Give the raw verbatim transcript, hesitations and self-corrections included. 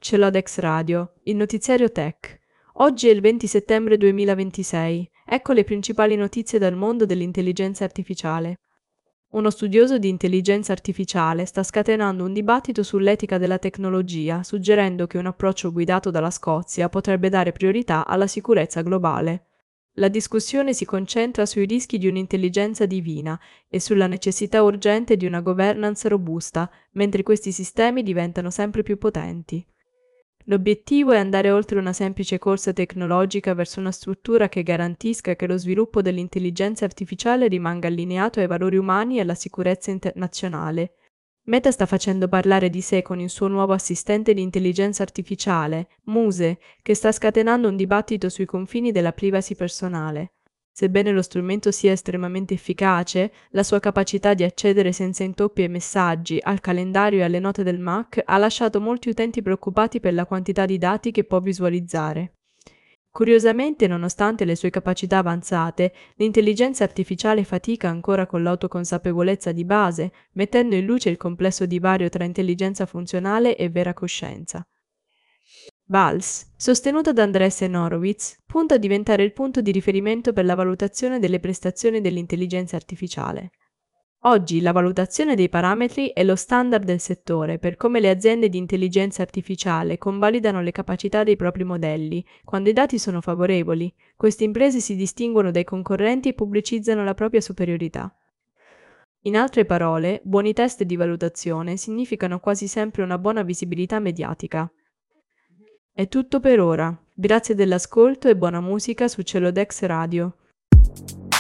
Celodex Radio, il notiziario Tech. Oggi è il venti settembre duemilaventisei. Ecco le principali notizie dal mondo dell'intelligenza artificiale. Uno studioso di intelligenza artificiale sta scatenando un dibattito sull'etica della tecnologia, suggerendo che un approccio guidato dalla Scozia potrebbe dare priorità alla sicurezza globale. La discussione si concentra sui rischi di un'intelligenza divina e sulla necessità urgente di una governance robusta, mentre questi sistemi diventano sempre più potenti. L'obiettivo è andare oltre una semplice corsa tecnologica verso una struttura che garantisca che lo sviluppo dell'intelligenza artificiale rimanga allineato ai valori umani e alla sicurezza internazionale. Meta sta facendo parlare di sé con il suo nuovo assistente di intelligenza artificiale, Muse, che sta scatenando un dibattito sui confini della privacy personale. Sebbene lo strumento sia estremamente efficace, la sua capacità di accedere senza intoppi ai messaggi, al calendario e alle note del Mac ha lasciato molti utenti preoccupati per la quantità di dati che può visualizzare. Curiosamente, nonostante le sue capacità avanzate, l'intelligenza artificiale fatica ancora con l'autoconsapevolezza di base, mettendo in luce il complesso divario tra intelligenza funzionale e vera coscienza. VALS, sostenuta da Andreessen Horowitz, punta a diventare il punto di riferimento per la valutazione delle prestazioni dell'intelligenza artificiale. Oggi la valutazione dei parametri è lo standard del settore per come le aziende di intelligenza artificiale convalidano le capacità dei propri modelli. Quando i dati sono favorevoli, queste imprese si distinguono dai concorrenti e pubblicizzano la propria superiorità. In altre parole, buoni test di valutazione significano quasi sempre una buona visibilità mediatica. È tutto per ora. Grazie dell'ascolto e buona musica su Celodex Radio.